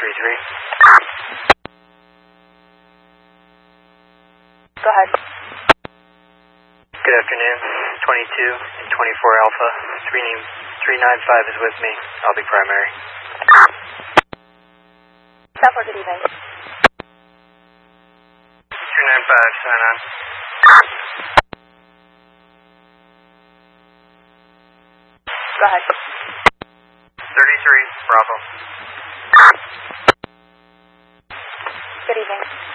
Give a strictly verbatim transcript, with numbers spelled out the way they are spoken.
three three. Go ahead. Good afternoon. twenty-two and twenty-four Alpha. three nine five is with me. I'll be primary. Stop for good evening. three nine five, sign on. Go ahead. thirty-three, Bravo. Good evening.